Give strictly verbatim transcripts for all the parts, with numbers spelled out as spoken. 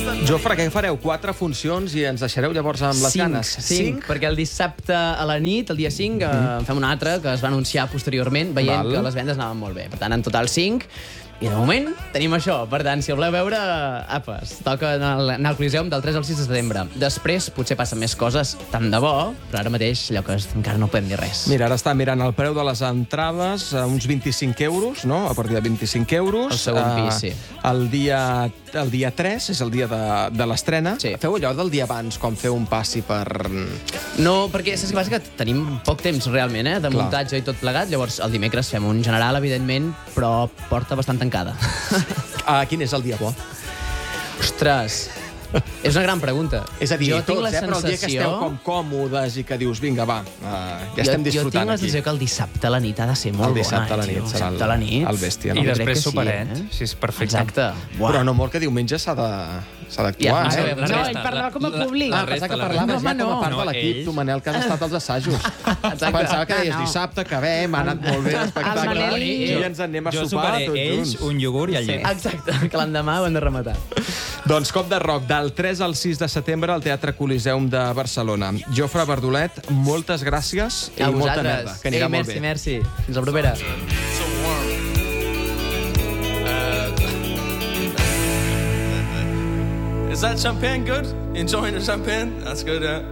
Jofre, què fareu? Quatre funcions i ens deixareu llavors amb les cinc, ganes? Cinc, cinc, perquè el dissabte a la nit, el dia cinc, mm. en fem una altra que es va anunciar posteriorment, veient Val. que les vendes anaven molt bé. Per tant, en total cinc. I de moment tenim això. Per tant, si el voleu veure, apes, toca anar al, al Coliseum del tres al sis de setembre. Després potser passen més coses, tant de bo, però ara mateix allò que encara no podem dir res. Mira, ara està mirant el preu de les entrades, a uns vint-i-cinc euros, no? A partir de vint-i-cinc euros. El segon pis, sí. El dia, el dia tres és el dia de, de l'estrena. Sí. Feu allò del dia abans, quan feu un passi per... No, perquè saps què passa? Que tenim poc temps, realment, eh? De Clar. muntatge i tot plegat. Llavors, el dimecres fem un general, evidentment, però porta bastant tancada. Ah, quin és el dia bo? Ostres, és una gran pregunta. És a dir, jo tots, tinc la eh? sensació... Però el dia que esteu com còmodes i que dius, vinga, va, uh, ja jo, estem disfrutant aquí. Jo tinc la sensació que el dissabte a la nit ha de ser molt el dissabte bona, a la nit eh, serà el, a la nit. el bèstia, no? I després superet, sí, eh? sí, és perfecte. Exacte. Buah. Però no molt que diumenge s'ha de... s'ha d'actuar, Ja, eh? la No, resta, ell parlava com a públic. Ah, pensava que parlaves ja com a part No, de l'equip, ells. tu, Manel, que has estat als assajos. Pensava que deies Ah, no. dissabte, que ve, m'ha anat molt bé l'espectacle, El Manel i- i ens en anem a Jo sopar soparé tots ells, junts. un iogurt i el llet. Exacte, que l'endemà ho hem de rematar. Doncs Cop de Rock, del tres al sis de setembre al Teatre Coliseum de Barcelona. Jofre Verdolet, moltes gràcies i A molta vosaltres. merda, que anirà Ei, molt merci, bé. merci. Fins la propera. Is that champagne good? Enjoying the champagne? That's good, yeah.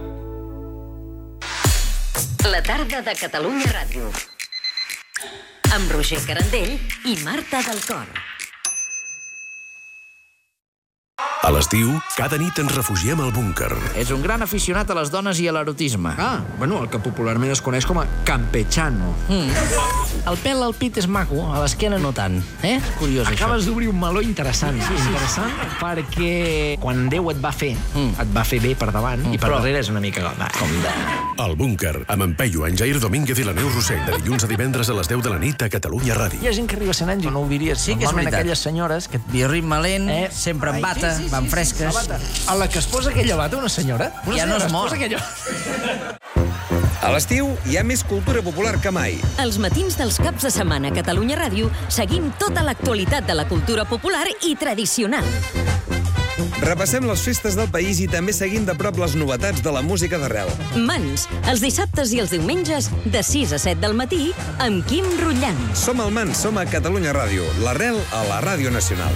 La tarda de Catalunya Ràdio. Amb Roger Carandell i Marta del Cor. A l'estiu, cada nit ens refugiem al búnquer. És un gran aficionat a les dones i a l'erotisme. Ah, bueno, el que popularment es coneix com a campechano. Mm. El pèl al pit és maco, a l'esquena no tant. Eh? Curiós, Acabes d'obrir un meló interessant. Sí, sí, interessant perquè quan Déu et va fer, mm. et va fer bé per davant mm. i per Però... darrere és una mica... Va, com de... El búnquer, amb en Peyu, en Jair Domínguez i la Neus Rossell, de dilluns a divendres a les deu de la nit a Catalunya Ràdio. Hi ha gent que arriba a cent anys i no ho diries. Sí que és Normalment veritat. aquelles senyores que... I ritme lent, Eh? sempre amb Ai, bata, sí, sí, van sí, fresques. sí, sí, a la que es posa aquella bata, una senyora? Una Ja no senyora es mor. posa aquella... A l'estiu hi ha més cultura popular que mai. Els matins dels caps de setmana a Catalunya Ràdio seguim tota l'actualitat de la cultura popular i tradicional. Repassem les festes del país i també seguim de prop les novetats de la música d'arrel. Mans, els dissabtes i els diumenges, de sis a set del matí, amb Quim Rutllant. Som al Mans, som a Catalunya Ràdio, l'arrel a la Ràdio Nacional.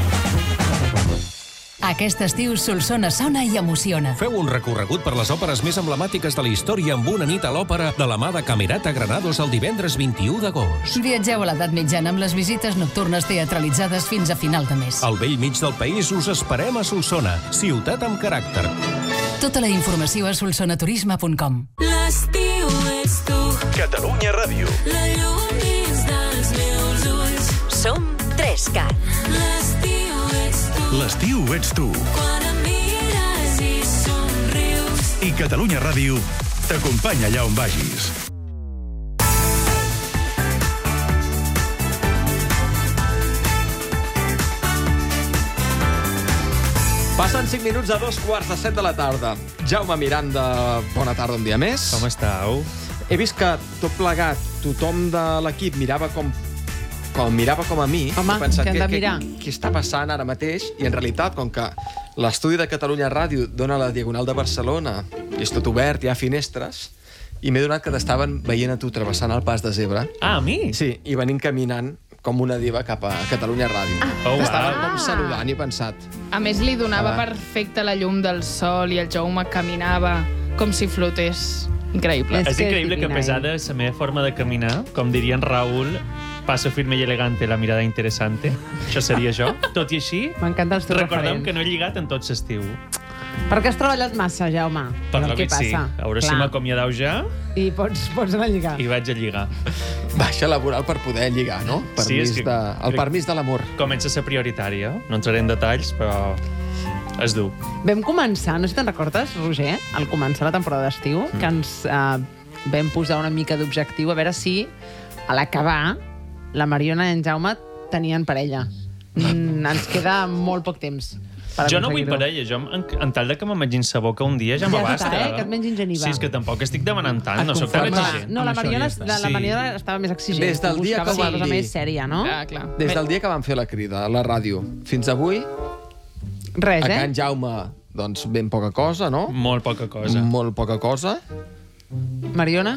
Aquest estiu Solsona sona i emociona. Feu un recorregut per les òperes més emblemàtiques de la història amb una nit a l'òpera de la mà de Camerata Granados el divendres vint-i-u d'agost. Viatgeu a l'edat mitjana amb les visites nocturnes teatralitzades fins a final de mes. Al vell mig del país us esperem a Solsona, ciutat amb caràcter. Tota la informació a solsonaturisme punt com. L'estiu ets tu. Catalunya Ràdio. La llum dins dels meus ulls. Som tres cat. L'estiu ets tu. L'estiu ets tu. Quan em mires i somrius. I Catalunya Ràdio t'acompanya allà on vagis. Passen cinc minuts a dos quarts de set de la tarda. Jaume Miranda, bona tarda un dia més. Com estàu? He vist que tot plegat, tothom de l'equip mirava com com mirava com a mi. Home, he pensat, què hem de què, mirar? què, què està passant ara mateix? I en realitat, com que l'estudi de Catalunya Ràdio dona la Diagonal de Barcelona i és tot obert, hi ha finestres, i m'he donat que t'estaven veient a tu travessant el pas de zebra. Ah, a mi? Sí, i venint caminant com una diva cap a Catalunya Ràdio. Ah. Oh, T'estaven wow. com saludant i he pensat... A més, li donava Ah. perfecte la llum del sol i el Jaume caminava com si flotés. Increïble. És increïble que, a pesar de la meva forma de caminar, com diria en Raül, passo firme i elegante, la mirada interessante. Això seria jo. Tot i així, M'encanten els teus recordem referents. que no he lligat en tot l'estiu. Perquè has treballat massa, Jaume. Per la Què vez sí. passa? A veure si Clar. m'acomiadau ja I pots, pots anar a lligar. i vaig a lligar. Baixa laboral per poder lligar, no? Sí, Permís és que- de... El permís de l'amor. Comença a ser prioritària. No entraré en detalls, però es dur. Vam començar, no sé si te'n recordes, Roger, al començar la temporada d'estiu, mm. que ens eh, vam posar una mica d'objectiu a veure si a l'acabar la Mariona i en Jaume tenien parella. Mm, ens queda molt poc temps. Jo no vull parella, jo en, en tal de que me mengin sa boca un dia ja, Ja m'abasta. està, eh? Que et mengin geniva. Sí, és que tampoc estic demanant tant, Et no sóc tan conformes? exigent. No, la Mariona, la, la Sí. Mariona estava més exigent. Des del dia que Buscava vam una cosa dir- més sèria, no? Des del dia que vam fer la crida a la ràdio fins avui, Res, A eh? Can Jaume, doncs ben poca cosa, no? Molt poca cosa. Molt poca cosa. Mariona?